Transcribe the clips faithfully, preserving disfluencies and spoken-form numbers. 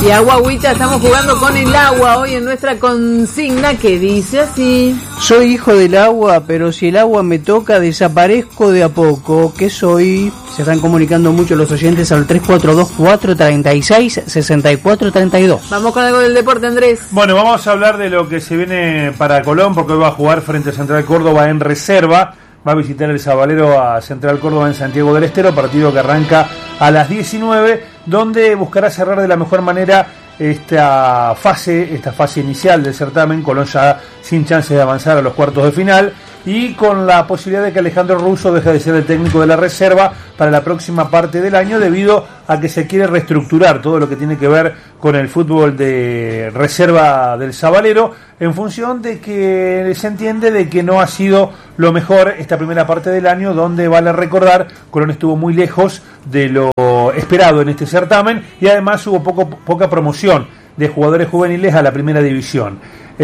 Y agua, agüita, estamos jugando con el agua hoy en nuestra consigna que dice así. Soy hijo del agua, pero si el agua me toca, desaparezco de a poco. ¿Qué soy? Se están comunicando mucho los oyentes al tres cuatro dos, cuatro tres seis, seis cuatro tres dos. Vamos con algo del deporte, Andrés. Bueno, vamos a hablar de lo que se viene para Colón, porque hoy va a jugar frente a Central Córdoba en reserva. Va a visitar el Sabalero a Central Córdoba en Santiago del Estero, partido que arranca a las diecinueve, donde buscará cerrar de la mejor manera esta fase, esta fase inicial del certamen. Colón ya sin chance de avanzar a los cuartos de final y con la posibilidad de que Alejandro Russo deje de ser el técnico de la reserva para la próxima parte del año, debido a que se quiere reestructurar todo lo que tiene que ver con el fútbol de reserva del Sabalero, en función de que se entiende de que no ha sido lo mejor esta primera parte del año, donde, vale recordar, Colón estuvo muy lejos de lo esperado en este certamen y además hubo poco, poca promoción de jugadores juveniles a la primera división.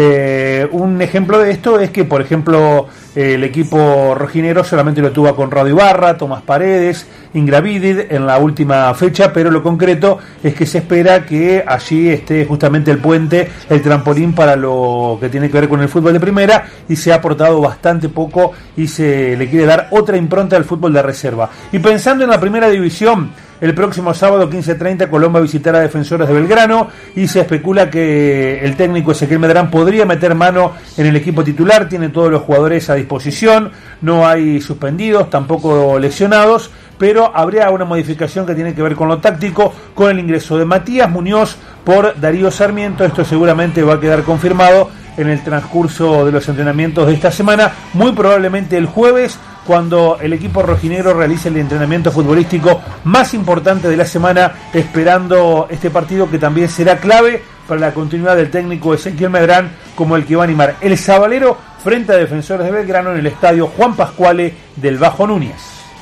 Eh, un ejemplo de esto es que, por ejemplo, eh, el equipo rojinero solamente lo tuvo a Conrado Ibarra, Tomás Paredes, Ingravidid en la última fecha, pero lo concreto es que se espera que allí esté justamente el puente, el trampolín para lo que tiene que ver con el fútbol de primera, y se ha aportado bastante poco y se le quiere dar otra impronta al fútbol de reserva. Y pensando en la primera división, el próximo sábado quince treinta Colón va a visitar a Defensores de Belgrano y se especula que el técnico Ezequiel Medrán podría meter mano en el equipo titular. Tiene todos los jugadores a disposición, no hay suspendidos, tampoco lesionados, pero habría una modificación que tiene que ver con lo táctico, con el ingreso de Matías Muñoz por Darío Sarmiento. Esto seguramente va a quedar confirmado en el transcurso de los entrenamientos de esta semana, muy probablemente el jueves, cuando el equipo rojinegro realice el entrenamiento futbolístico más importante de la semana, esperando este partido que también será clave para la continuidad del técnico Ezequiel Medrán, como el que va a animar el Sabalero frente a Defensores de Belgrano en el estadio Juan Pascuale del Bajo Núñez.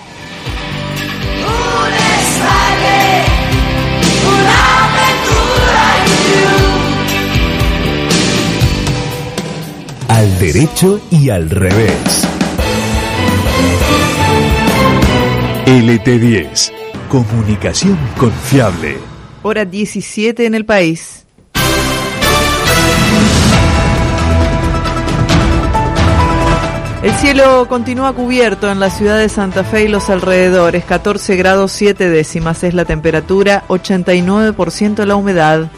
Al derecho y al revés. L T diez. Comunicación confiable. Hora diecisiete en el país. El cielo continúa cubierto en la ciudad de Santa Fe y los alrededores. catorce grados siete décimas es la temperatura, ochenta y nueve por ciento la humedad.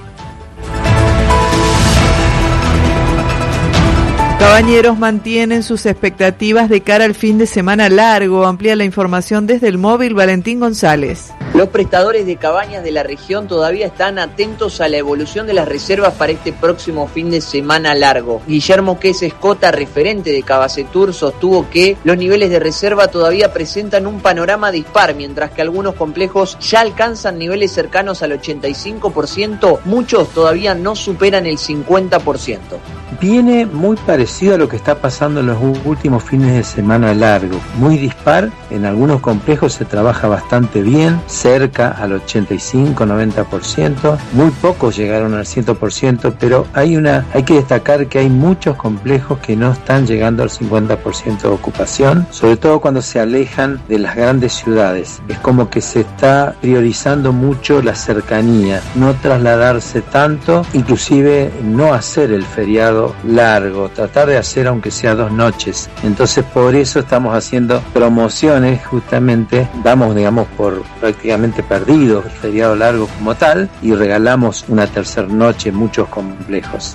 Cabañeros mantienen sus expectativas de cara al fin de semana largo. Amplía la información desde el móvil Valentín González. Los prestadores de cabañas de la región todavía están atentos a la evolución de las reservas para este próximo fin de semana largo. Guillermo Quez Escota, referente de Cabacetur, sostuvo que los niveles de reserva todavía presentan un panorama dispar, mientras que algunos complejos ya alcanzan niveles cercanos al ochenta y cinco por ciento, muchos todavía no superan el cincuenta por ciento. Viene muy parecido a lo que está pasando en los últimos fines de semana largo, muy dispar. En algunos complejos se trabaja bastante bien, cerca al ochenta y cinco a noventa por ciento, muy pocos llegaron al cien por ciento, pero hay una hay que destacar que hay muchos complejos que no están llegando al cincuenta por ciento de ocupación, sobre todo cuando se alejan de las grandes ciudades. Es como que se está priorizando mucho la cercanía, no trasladarse tanto, inclusive no hacer el feriado largo, tratar de hacer aunque sea dos noches. Entonces por eso estamos haciendo promociones, justamente damos digamos por prácticamente perdido el feriado largo como tal y regalamos una tercera noche en muchos complejos.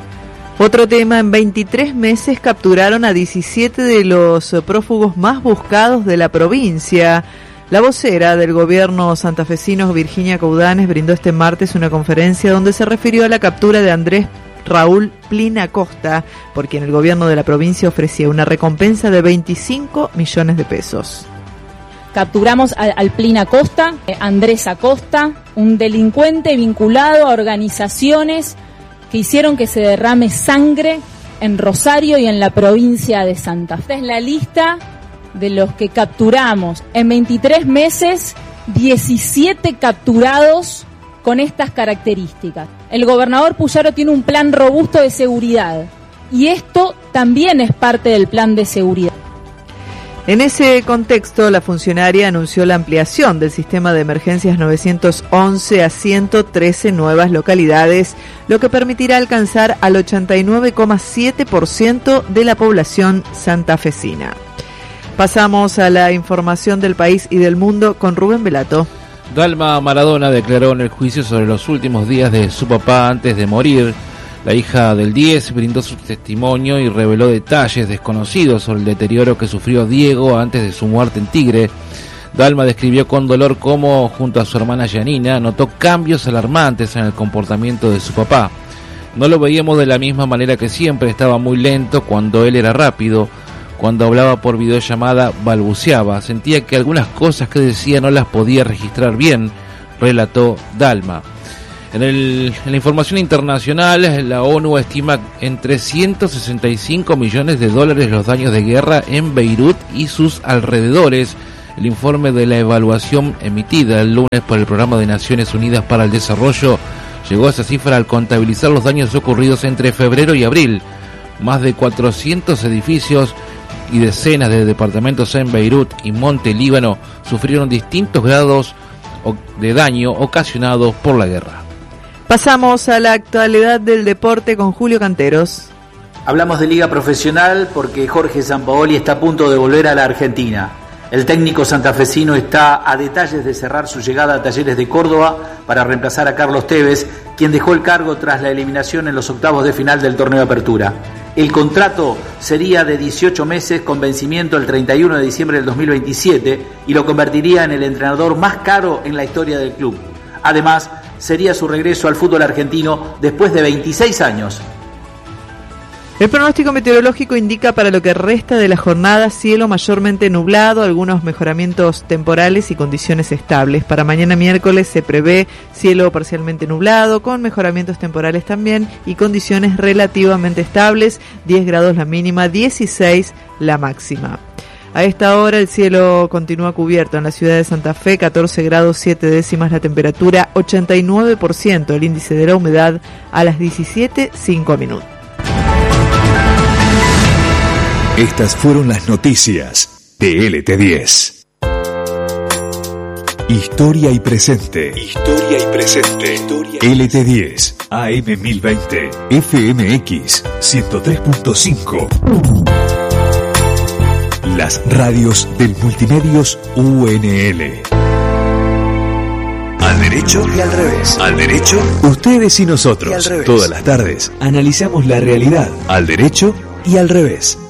Otro tema, en veintitrés meses capturaron a diecisiete de los prófugos más buscados de la provincia. La vocera del gobierno santafesino, Virginia Coudanes, brindó este martes una conferencia donde se refirió a la captura de Andrés Raúl Plin Acosta, por quien el gobierno de la provincia ofrecía una recompensa de veinticinco millones de pesos. Capturamos al, al Plin Acosta, eh, Andrés Acosta, un delincuente vinculado a organizaciones que hicieron que se derrame sangre en Rosario y en la provincia de Santa Fe. Esta es la lista de los que capturamos. En veintitrés meses, diecisiete capturados con estas características. El gobernador Puyaro tiene un plan robusto de seguridad y esto también es parte del plan de seguridad. En ese contexto, la funcionaria anunció la ampliación del sistema de emergencias novecientos once a ciento trece nuevas localidades, lo que permitirá alcanzar al ochenta y nueve coma siete por ciento de la población santafesina. Pasamos a la información del país y del mundo con Rubén Velato. Dalma Maradona declaró en el juicio sobre los últimos días de su papá antes de morir. La hija del diez brindó su testimonio y reveló detalles desconocidos sobre el deterioro que sufrió Diego antes de su muerte en Tigre. Dalma describió con dolor cómo, junto a su hermana Janina, notó cambios alarmantes en el comportamiento de su papá. No lo veíamos de la misma manera que siempre, estaba muy lento cuando él era rápido. Cuando hablaba por videollamada balbuceaba, sentía que algunas cosas que decía no las podía registrar bien, relató Dalma. En, el, en la información internacional, la ONU estima en trescientos sesenta y cinco millones de dólares los daños de guerra en Beirut y sus alrededores. El informe de la evaluación emitida el lunes por el Programa de Naciones Unidas para el Desarrollo llegó a esa cifra al contabilizar los daños ocurridos entre febrero y abril. Más de cuatrocientos edificios y decenas de departamentos en Beirut y Monte Líbano sufrieron distintos grados de daño ocasionados por la guerra. Pasamos a la actualidad del deporte con Julio Canteros. Hablamos de Liga Profesional porque Jorge Sampaoli está a punto de volver a la Argentina. El técnico santafesino está a detalles de cerrar su llegada a Talleres de Córdoba para reemplazar a Carlos Tevez, quien dejó el cargo tras la eliminación en los octavos de final del torneo de apertura. El contrato sería de dieciocho meses con vencimiento el treinta y uno de diciembre del dos mil veintisiete y lo convertiría en el entrenador más caro en la historia del club. Además, sería su regreso al fútbol argentino después de veintiséis años. El pronóstico meteorológico indica para lo que resta de la jornada cielo mayormente nublado, algunos mejoramientos temporales y condiciones estables. Para mañana miércoles se prevé cielo parcialmente nublado, con mejoramientos temporales también y condiciones relativamente estables, diez grados la mínima, dieciséis la máxima. A esta hora el cielo continúa cubierto en la ciudad de Santa Fe, catorce grados siete décimas la temperatura, ochenta y nueve por ciento el índice de la humedad a las diecisiete cinco minutos. Estas fueron las noticias de L T diez. Historia y presente. Historia y presente. L T diez, A M mil veinte, F M X ciento tres punto cinco. Las radios del Multimedios U N L. Al derecho y al revés. Al derecho, ustedes y nosotros. Y al revés. Todas las tardes analizamos la realidad. Al derecho y al revés.